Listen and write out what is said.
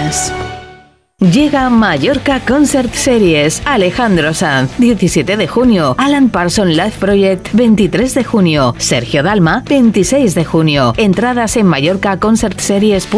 Viernes. Llega Mallorca Concert Series. Alejandro Sanz, 17 de junio. Alan Parsons Live Project, 23 de junio. Sergio Dalma, 26 de junio. Entradas en mallorcaconcertseries.com.